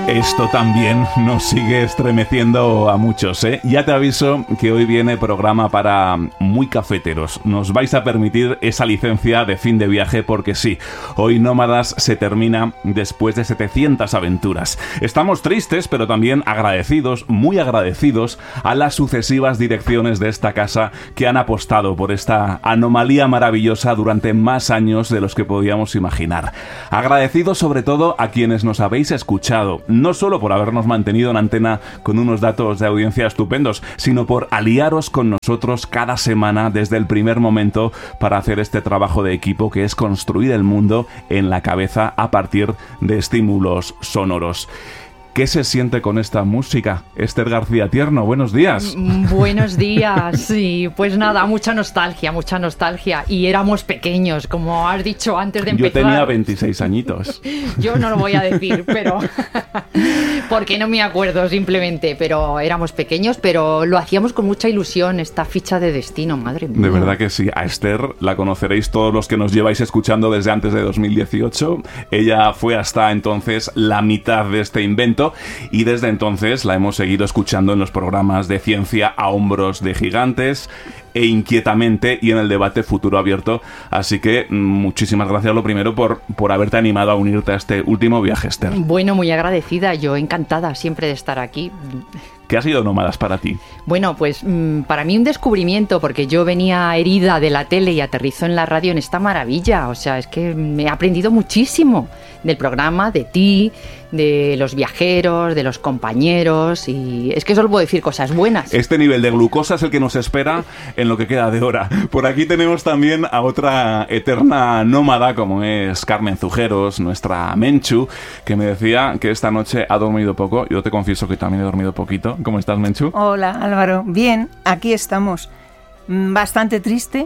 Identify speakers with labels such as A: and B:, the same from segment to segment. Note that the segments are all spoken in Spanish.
A: Esto también nos sigue estremeciendo a muchos, ¿eh? Ya te aviso que hoy viene programa para muy cafeteros. Nos vais a permitir esa licencia de fin de viaje porque sí, hoy Nómadas se termina después de 700 aventuras. Estamos tristes, pero también agradecidos, muy agradecidos a las sucesivas direcciones de esta casa que han apostado por esta anomalía maravillosa durante más años de los que podíamos imaginar. Agradecidos sobre todo a quienes nos habéis escuchado, no solo por habernos mantenido en antena con unos datos de audiencia estupendos, sino por aliaros con nosotros cada semana desde el primer momento para hacer este trabajo de equipo que es construir el mundo en la cabeza a partir de estímulos sonoros. ¿Qué se siente con esta música? Esther García Tierno, buenos días.
B: Buenos días, sí, pues nada, mucha nostalgia. Y éramos pequeños, como has dicho antes de empezar.
A: Yo tenía 26 añitos.
B: Yo no lo voy a decir, pero... porque no me acuerdo simplemente, pero éramos pequeños, pero lo hacíamos con mucha ilusión, esta ficha de destino, madre mía.
A: De verdad que sí, a Esther la conoceréis todos los que nos lleváis escuchando desde antes de 2018. Ella fue hasta entonces la mitad de este invento. Y desde entonces la hemos seguido escuchando en los programas de Ciencia a Hombros de Gigantes e Inquietamente y en el debate Futuro Abierto. Así que muchísimas gracias lo primero por haberte animado a unirte a este último viaje, Esther.
B: Bueno, muy agradecida, yo encantada siempre de estar aquí.
A: ¿Qué ha sido Nómadas para ti?
B: Bueno, pues para mí un descubrimiento, porque yo venía herida de la tele y aterrizo en la radio en esta maravilla. O sea, es que me he aprendido muchísimo del programa, de ti, de los viajeros, de los compañeros, y es que solo puedo decir cosas buenas.
A: Este nivel de glucosa es el que nos espera en lo que queda de hora. Por aquí tenemos también a otra eterna nómada como es Carmen Zujeros, nuestra Menchu, que me decía que esta noche ha dormido poco. Yo te confieso que también he dormido poquito. ¿Cómo estás, Menchu?
C: Hola, Álvaro. Bien, aquí estamos. Bastante triste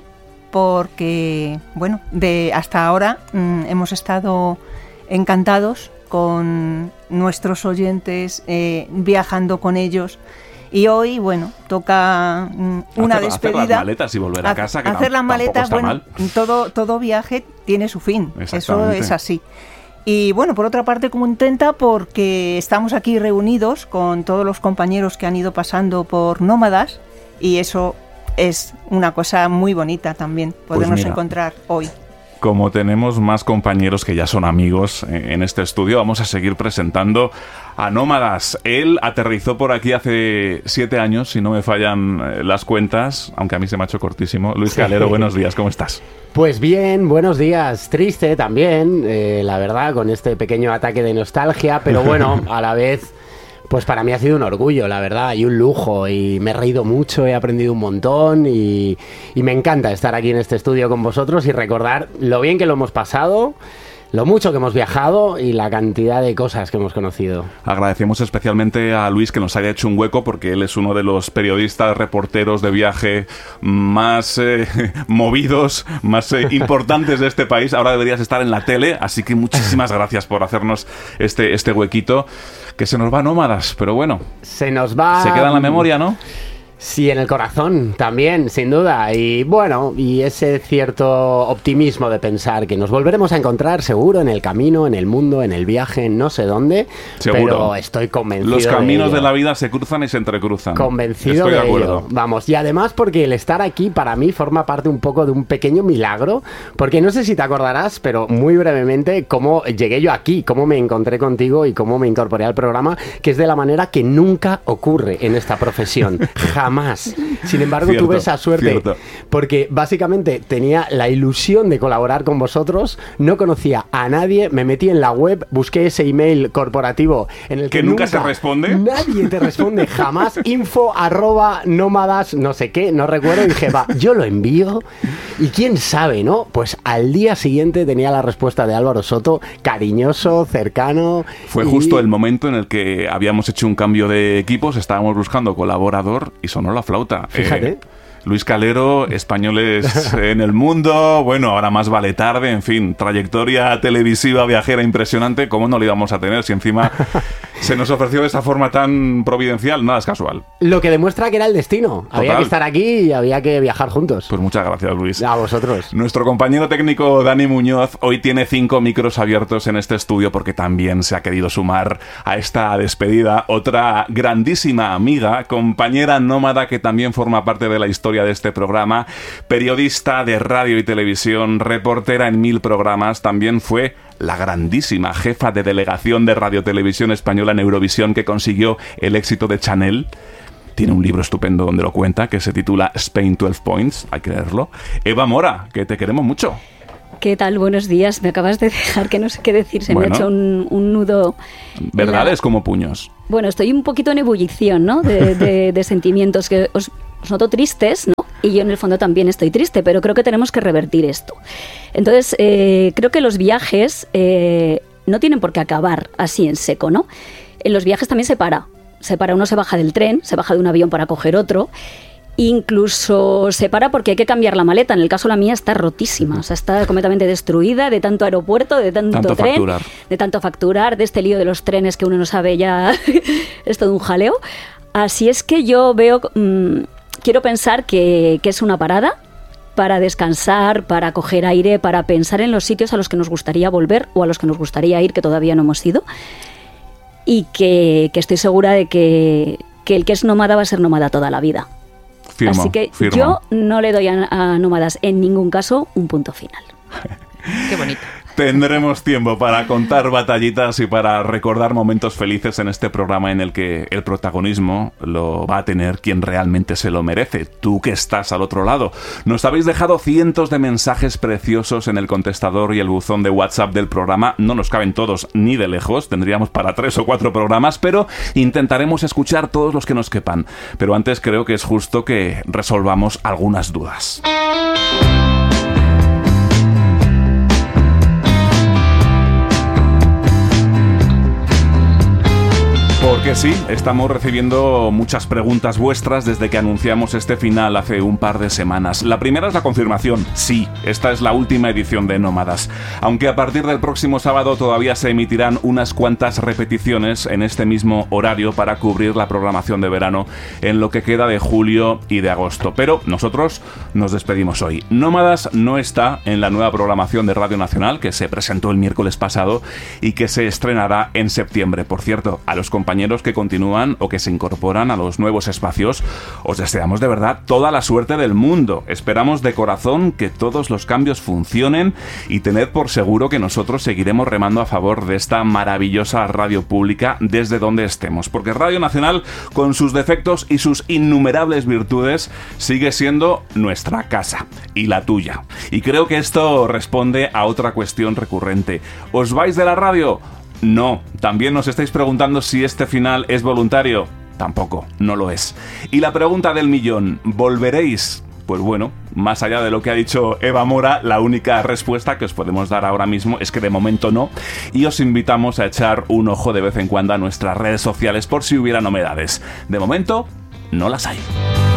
C: porque, bueno, hasta ahora hemos estado encantados con nuestros oyentes, viajando con ellos. Y hoy, bueno, toca una despedida.
A: Hacer las maletas y volver a casa, que
C: hacer las maletas,
A: está
C: bueno,
A: mal.
C: Todo viaje tiene su fin. Eso es así. Y bueno, por otra parte contenta porque estamos aquí reunidos con todos los compañeros que han ido pasando por Nómadas y eso es una cosa muy bonita también, podernos encontrar hoy.
A: Como tenemos más compañeros que ya son amigos en este estudio, vamos a seguir presentando a Nómadas. Él aterrizó por aquí hace 7 años, si no me fallan las cuentas, aunque a mí se me ha hecho cortísimo. Luis Calero, buenos días, ¿cómo estás?
D: Pues bien, buenos días. Triste también, la verdad, con este pequeño ataque de nostalgia, pero bueno, a la vez... Pues para mí ha sido un orgullo, la verdad, y un lujo, y me he reído mucho, he aprendido un montón y me encanta estar aquí en este estudio con vosotros y recordar lo bien que lo hemos pasado, lo mucho que hemos viajado y la cantidad de cosas que hemos conocido.
A: Agradecemos especialmente a Luis que nos haya hecho un hueco porque él es uno de los periodistas, reporteros de viaje más movidos, más importantes de este país. Ahora deberías estar en la tele, así que muchísimas gracias por hacernos este huequito. Que se nos va Nómadas, pero bueno.
D: Se nos va...
A: Se queda en la memoria, ¿no?
D: Sí, en el corazón también, sin duda. Y bueno, y ese cierto optimismo de pensar que nos volveremos a encontrar seguro en el camino, en el mundo, en el viaje, no sé dónde.
A: Seguro.
D: Pero estoy convencido.
A: Los caminos de la vida se cruzan y se entrecruzan.
D: Convencido de ello. Vamos, y además porque el estar aquí para mí forma parte un poco de un pequeño milagro, porque no sé si te acordarás, pero muy brevemente, cómo llegué yo aquí, cómo me encontré contigo y cómo me incorporé al programa, que es de la manera que nunca ocurre en esta profesión. Jamás. Sin embargo, tuve esa suerte porque básicamente tenía la ilusión de colaborar con vosotros, no conocía a nadie, me metí en la web, busqué ese email corporativo en el que
A: nunca se responde.
D: Nadie te responde jamás, info@nómadas, no sé qué, no recuerdo, y dije, va, yo lo envío y quién sabe, ¿no? Pues al día siguiente tenía la respuesta de Álvaro Soto, cariñoso, cercano.
A: Fue justo el momento en el que habíamos hecho un cambio de equipos, estábamos buscando colaborador y sonó la flauta.
D: Fíjate.
A: Luis Calero, Españoles en el Mundo, bueno, ahora más vale tarde, en fin, trayectoria televisiva viajera impresionante, ¿cómo no lo íbamos a tener si encima se nos ofreció de esa forma tan providencial, nada es casual.
D: Lo que demuestra que era el destino. Total. Había que estar aquí y había que viajar juntos.
A: Pues muchas gracias, Luis.
D: A vosotros.
A: Nuestro compañero técnico Dani Muñoz hoy tiene 5 micros abiertos en este estudio porque también se ha querido sumar a esta despedida otra grandísima amiga, compañera nómada que también forma parte de la historia de este programa, periodista de radio y televisión, reportera en 1000 programas, también fue la grandísima jefa de delegación de Radio Televisión Española en Eurovisión que consiguió el éxito de Chanel. Tiene un libro estupendo donde lo cuenta, que se titula Spain 12 Points, hay que leerlo. Eva Mora, que te queremos mucho.
E: ¿Qué tal? Buenos días. Me acabas de dejar que no sé qué decir. Se me ha hecho un nudo.
A: Verdades como puños.
E: Bueno, estoy un poquito en ebullición, ¿no? De sentimientos que os noto tristes, ¿no? Y yo en el fondo también estoy triste, pero creo que tenemos que revertir esto. Entonces, creo que los viajes no tienen por qué acabar así en seco, ¿no? En los viajes también se para. Uno se baja del tren, se baja de un avión para coger otro. Incluso se para porque hay que cambiar la maleta. En el caso la mía está rotísima, o sea, está completamente destruida de tanto aeropuerto, de tanto tren, facturar. De tanto facturar, de este lío de los trenes que uno no sabe ya, es todo un jaleo. Así es que yo veo, quiero pensar que es una parada para descansar, para coger aire, para pensar en los sitios a los que nos gustaría volver o a los que nos gustaría ir, que todavía no hemos ido, y que estoy segura de que el que es nómada va a ser nómada toda la vida.
A: Firmo,
E: así que
A: firmo.
E: Yo no le doy a nómadas en ningún caso un punto final.
B: Qué bonito.
A: Tendremos tiempo para contar batallitas y para recordar momentos felices en este programa en el que el protagonismo lo va a tener quien realmente se lo merece, tú que estás al otro lado. Nos habéis dejado cientos de mensajes preciosos en el contestador y el buzón de WhatsApp del programa. No nos caben todos ni de lejos, tendríamos para 3 o 4 programas, pero intentaremos escuchar todos los que nos quepan. Pero antes creo que es justo que resolvamos algunas dudas. Porque sí, estamos recibiendo muchas preguntas vuestras desde que anunciamos este final hace un par de semanas. La primera es la confirmación. Sí, esta es la última edición de Nómadas. Aunque a partir del próximo sábado todavía se emitirán unas cuantas repeticiones en este mismo horario para cubrir la programación de verano en lo que queda de julio y de agosto. Pero nosotros nos despedimos hoy. Nómadas no está en la nueva programación de Radio Nacional que se presentó el miércoles pasado y que se estrenará en septiembre. Por cierto, a los compañeros que continúan o que se incorporan a los nuevos espacios, os deseamos de verdad toda la suerte del mundo. Esperamos de corazón que todos los cambios funcionen y tened por seguro que nosotros seguiremos remando a favor de esta maravillosa radio pública desde donde estemos, porque Radio Nacional, con sus defectos y sus innumerables virtudes, sigue siendo nuestra casa y la tuya. Y creo que esto responde a otra cuestión recurrente. ¿Os vais de la radio? No. También nos estáis preguntando si este final es voluntario. Tampoco, no lo es. Y la pregunta del millón, ¿volveréis? Pues bueno, más allá de lo que ha dicho Eva Mora, la única respuesta que os podemos dar ahora mismo es que de momento no. Y os invitamos a echar un ojo de vez en cuando a nuestras redes sociales por si hubiera novedades. De momento, no las hay.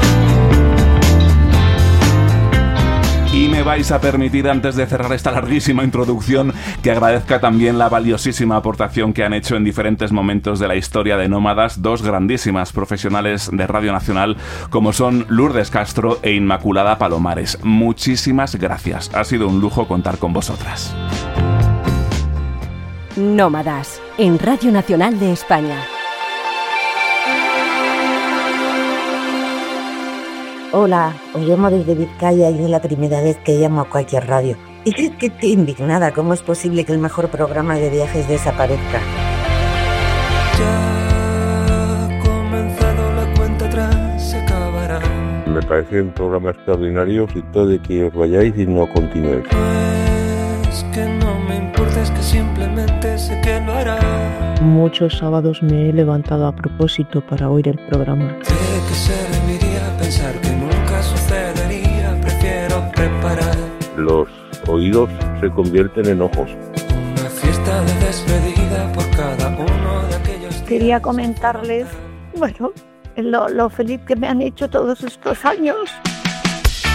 A: Y me vais a permitir, antes de cerrar esta larguísima introducción, que agradezca también la valiosísima aportación que han hecho en diferentes momentos de la historia de Nómadas dos grandísimas profesionales de Radio Nacional, como son Lourdes Castro e Inmaculada Palomares. Muchísimas gracias. Ha sido un lujo contar con vosotras.
F: Nómadas, en Radio Nacional de España.
G: Hola, os llamo desde Vizcaya y es la primera vez que llamo a cualquier radio. Y es que estoy indignada, ¿cómo es posible que el mejor programa de viajes desaparezca?
H: Ya ha comenzado la cuenta atrás, se acabará.
I: Me parece un programa extraordinario, siento de que os vayáis y no continuéis.
H: No es que no me importa, es que simplemente sé que lo hará.
J: Muchos sábados me he levantado a propósito para oír el programa.
H: ¿De qué serviría pensar que nunca sucedería? Prefiero preparar.
I: Los oídos se convierten en ojos.
H: Una fiesta de despedida por cada uno de aquellos días.
K: Quería comentarles, bueno, lo feliz que me han hecho todos estos años.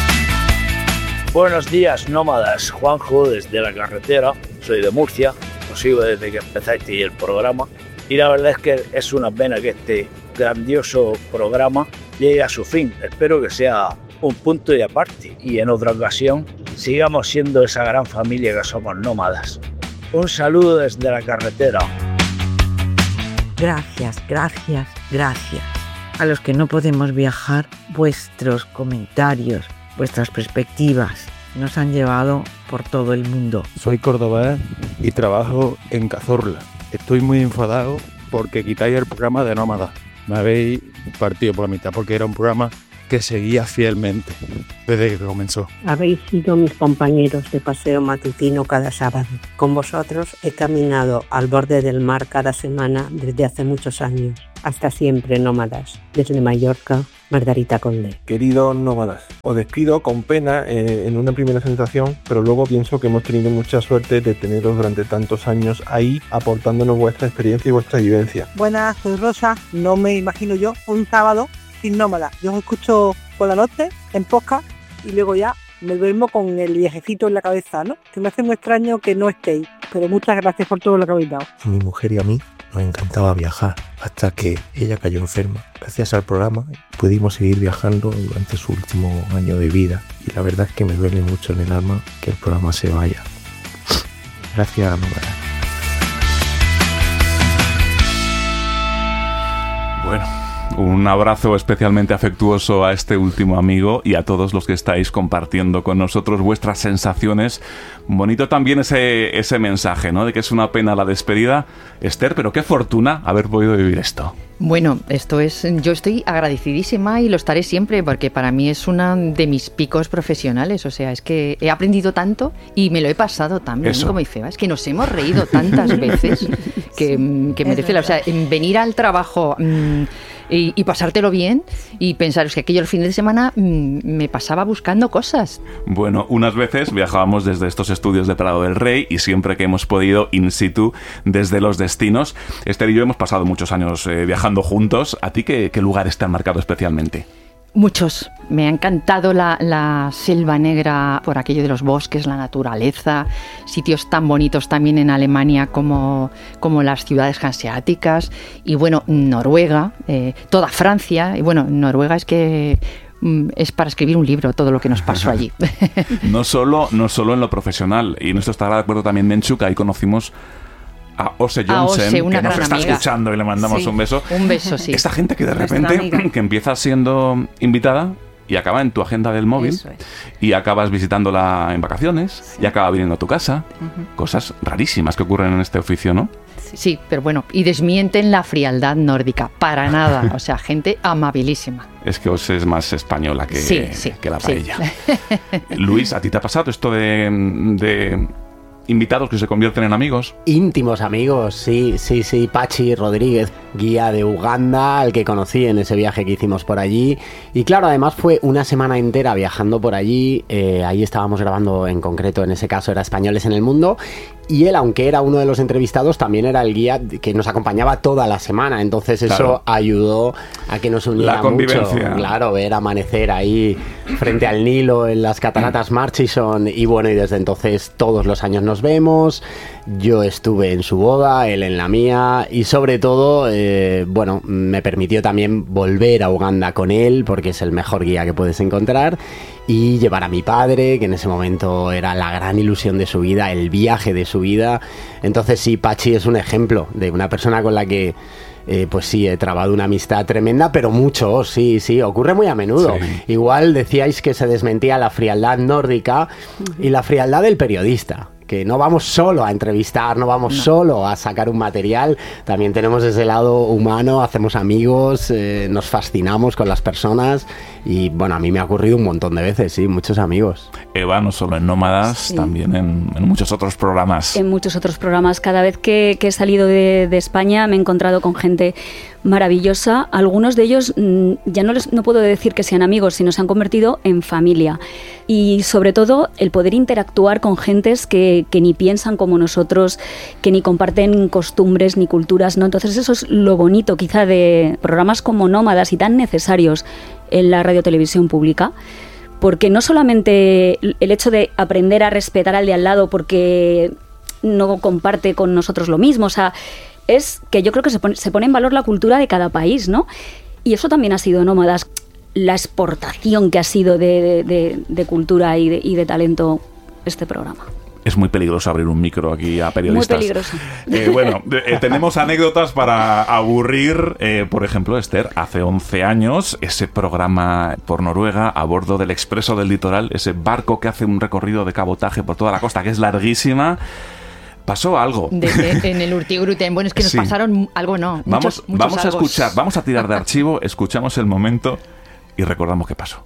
L: Buenos días, nómadas. Juanjo, desde la carretera. Soy de Murcia. Os sigo desde que empezaste el programa y la verdad es que es una pena que este grandioso programa llegue a su fin. Espero que sea un punto y aparte y en otra ocasión sigamos siendo esa gran familia que somos nómadas. Un saludo desde la carretera.
M: Gracias, gracias, gracias. A los que no podemos viajar, vuestros comentarios, vuestras perspectivas nos han llevado por todo el mundo.
N: Soy cordobés y trabajo en Cazorla. Estoy muy enfadado porque quitáis el programa de Nómadas. Me habéis partido por la mitad porque era un programa que seguía fielmente desde que comenzó.
O: Habéis sido mis compañeros de paseo matutino cada sábado. Con vosotros he caminado al borde del mar cada semana desde hace muchos años. Hasta siempre, nómadas. Desde Mallorca, Margarita Conde.
P: Queridos nómadas, os despido con pena en una primera sensación, pero luego pienso que hemos tenido mucha suerte de teneros durante tantos años ahí aportándonos vuestra experiencia y vuestra vivencia.
Q: Buenas, soy Rosa. No me imagino yo un sábado sin nómada. Yo os escucho por la noche en podcast y luego ya me duermo con el viajecito en la cabeza, ¿no? Que me hace muy extraño que no estéis, pero muchas gracias por todo lo que habéis dado.
P: A mi mujer y a mí nos encantaba viajar hasta que ella cayó enferma. Gracias al programa pudimos seguir viajando durante su último año de vida y la verdad es que me duele mucho en el alma que el programa se vaya. Gracias, nómada.
A: Bueno, un abrazo especialmente afectuoso a este último amigo y a todos los que estáis compartiendo con nosotros vuestras sensaciones. Bonito también ese mensaje, ¿no? De que es una pena la despedida. Esther, pero qué fortuna haber podido vivir esto.
B: Bueno, yo estoy agradecidísima y lo estaré siempre porque para mí es uno de mis picos profesionales. O sea, es que he aprendido tanto y me lo he pasado tan bien como dice. Es que nos hemos reído tantas veces que merece la... O sea, en venir al trabajo... Y pasártelo bien y pensar, es que aquello el fin de semana me pasaba buscando cosas.
A: Bueno, unas veces viajábamos desde estos estudios de Prado del Rey y siempre que hemos podido in situ desde los destinos. Esther y yo hemos pasado muchos años viajando juntos. ¿A ti qué lugares te han marcado especialmente?
B: Muchos. Me ha encantado la selva negra por aquello de los bosques, la naturaleza, sitios tan bonitos también en Alemania como las ciudades hanseáticas y bueno, Noruega, toda Francia y bueno, Noruega es que es para escribir un libro todo lo que nos pasó allí.
A: No solo en lo profesional, y en esto estará de acuerdo también Menchu, que ahí conocimos a Ose Jonsen, que nos está escuchando y le mandamos un beso.
B: Un beso, sí.
A: Esta gente que de repente que empieza siendo invitada y acaba en tu agenda del móvil y acabas visitándola en vacaciones y acaba viniendo a tu casa. Cosas rarísimas que ocurren en este oficio, ¿no?
B: Sí, pero bueno, y desmienten la frialdad nórdica, para nada. O sea, gente amabilísima.
A: Es que Ose es más española que la paella. Luis, ¿a ti te ha pasado esto de invitados que se convierten en amigos?
D: Íntimos amigos, sí. Pachi Rodríguez, guía de Uganda, al que conocí en ese viaje que hicimos por allí. Y claro, además fue una semana entera viajando por allí. Ahí estábamos grabando, en concreto, en ese caso era Españoles en el Mundo. Y él, aunque era uno de los entrevistados, también era el guía que nos acompañaba toda la semana. Entonces eso ayudó a que nos uniera mucho. Claro, ver amanecer ahí frente al Nilo en las cataratas Murchison. Y bueno, y desde entonces todos los años nos vemos. Yo estuve en su boda, él en la mía. Y sobre todo, bueno, me permitió también volver a Uganda con él, porque es el mejor guía que puedes encontrar. Y llevar a mi padre, que en ese momento era la gran ilusión de su vida, el viaje de su vida. Entonces sí, Pachi es un ejemplo de una persona con la que pues sí, he trabado una amistad tremenda, pero mucho, sí, ocurre muy a menudo. Sí. Igual decíais que se desmentía la frialdad nórdica y la frialdad del periodista. Que no vamos solo a entrevistar, no vamos solo a sacar un material, también tenemos ese lado humano, hacemos amigos, nos fascinamos con las personas y bueno, a mí me ha ocurrido un montón de veces, sí, muchos amigos.
A: Eva, no solo en Nómadas, también en muchos otros programas.
E: En muchos otros programas, cada vez que he salido de España me he encontrado con gente maravillosa, algunos de ellos ya no puedo decir que sean amigos, sino se han convertido en familia y sobre todo el poder interactuar con gentes que ni piensan como nosotros, que ni comparten costumbres ni culturas, ¿no? Entonces eso es lo bonito quizá de programas como Nómadas y tan necesarios en la radiotelevisión pública, porque no solamente el hecho de aprender a respetar al de al lado porque no comparte con nosotros lo mismo. O sea, es que yo creo que se pone en valor la cultura de cada país, ¿no? Y eso también ha sido Nómadas, la exportación que ha sido de cultura y de talento este programa.
A: Es muy peligroso abrir un micro aquí a periodistas.
E: Muy peligroso.
A: Tenemos anécdotas para aburrir. Por ejemplo, Esther, hace 11 años, ese programa por Noruega a bordo del Expreso del Litoral, ese barco que hace un recorrido de cabotaje por toda la costa, que es larguísima. Pasó algo.
B: En el Hurtigruten. Bueno, es que nos pasaron algo, no.
A: Vamos a escuchar, vamos a tirar de archivo, escuchamos el momento y recordamos qué pasó.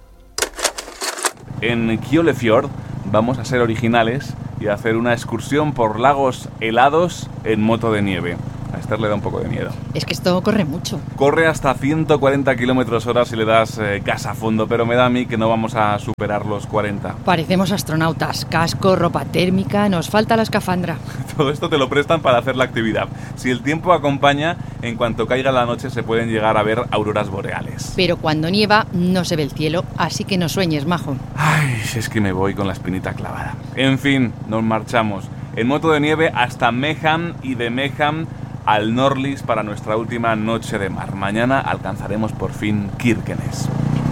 A: En Kjolefjord vamos a ser originales y a hacer una excursión por lagos helados en moto de nieve. A Esther le da un poco de miedo.
B: Es que esto corre mucho.
A: Corre hasta 140 km/h si le das gas a fondo, pero me da a mí que no vamos a superar los 40.
B: Parecemos astronautas. Casco, ropa térmica, nos falta la escafandra.
A: Todo esto te lo prestan para hacer la actividad. Si el tiempo acompaña, en cuanto caiga la noche se pueden llegar a ver auroras boreales.
B: Pero cuando nieva no se ve el cielo, así que no sueñes, majo.
A: Ay, es que me voy con la espinita clavada. En fin, nos marchamos en moto de nieve hasta Mehamn y de Mehamn al Norlis para nuestra última noche de mar. Mañana alcanzaremos por fin Kirkenes.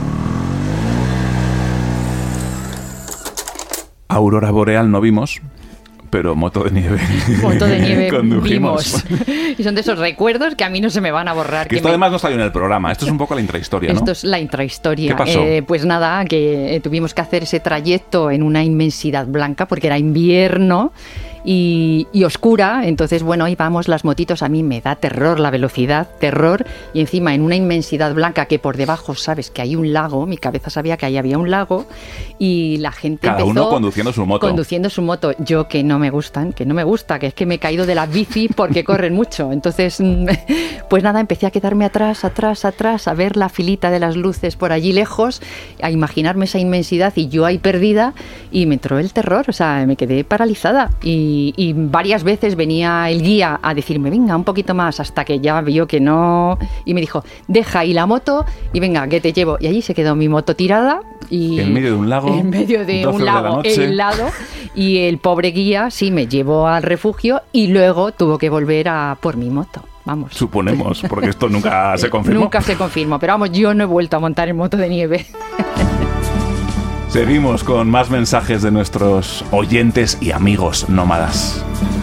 A: Aurora boreal no vimos, pero moto de nieve.
B: Moto de nieve vimos. Y son de esos recuerdos que a mí no se me van a borrar.
A: Que esto además no salió en el programa. Esto es un poco la intrahistoria, ¿no?
B: Esto es la intrahistoria.
A: ¿Qué pasó?
B: Pues nada, que tuvimos que hacer ese trayecto en una inmensidad blanca porque era invierno y oscura. Entonces, bueno, íbamos las motitos. A mí me da terror la velocidad, terror. Y encima en una inmensidad blanca que por debajo sabes que hay un lago. Mi cabeza sabía que ahí había un lago. Y la gente
A: Cada uno conduciendo su moto.
B: Conduciendo su moto. Yo que no me gusta, que es que me he caído de la bici porque corren mucho. Entonces, pues nada, empecé a quedarme atrás, a ver la filita de las luces por allí lejos, a imaginarme esa inmensidad y yo ahí perdida, y me entró el terror, o sea, me quedé paralizada. Y varias veces venía el guía a decirme, venga, un poquito más, hasta que ya vio que no, y me dijo, deja ahí la moto y venga, que te llevo. Y allí se quedó mi moto tirada. Y
A: en medio de un lago.
B: En medio de un lago helado. Y el pobre guía sí me llevó al refugio y luego tuvo que volver a por mi moto. Vamos.
A: Suponemos, porque esto nunca se confirmó.
B: Nunca se confirmó, pero vamos, yo no he vuelto a montar en moto de nieve.
A: Seguimos con más mensajes de nuestros oyentes y amigos nómadas.